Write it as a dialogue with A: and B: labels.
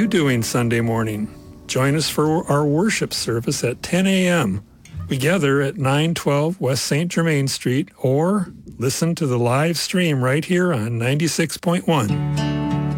A: doing Sunday morning? Join us for our worship service at 10 a.m. We gather at 912 West St. Germain Street, or listen to the live stream right here on 96.1.